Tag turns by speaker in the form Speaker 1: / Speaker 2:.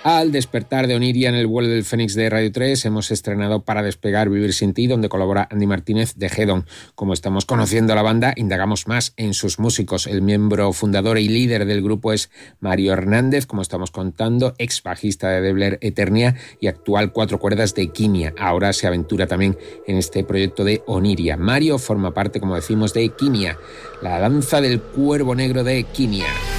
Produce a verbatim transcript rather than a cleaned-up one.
Speaker 1: Al despertar de Oniria en el vuelo del Fénix de Radio tres hemos estrenado Para despegar, vivir sin ti, donde colabora Andy Martínez de Hedon. Como estamos conociendo a la banda, indagamos más en sus músicos. El miembro fundador y líder del grupo es Mario Hernández, como estamos contando, ex bajista de Debler Eternia y actual cuatro cuerdas de Quinia. Ahora se aventura también en este proyecto de Oniria. Mario forma parte, como decimos, de Quinia, la danza del cuervo negro de Quinia.